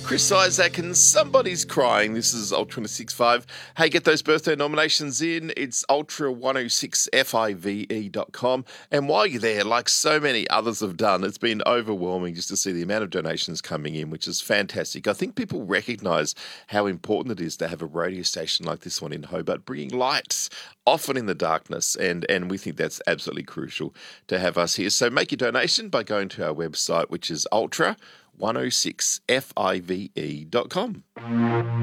Chris Isaac and Somebody's Crying. This is Ultra 1065. Hey, get those birthday nominations in. It's ultra106five.com. And while you're there, like so many others have done, it's been overwhelming just to see the amount of donations coming in, which is fantastic. I think people recognise how important it is to have a radio station like this one in Hobart, bringing lights often in the darkness. And we think that's absolutely crucial to have us here. So make your donation by going to our website, which is ultra106five.com.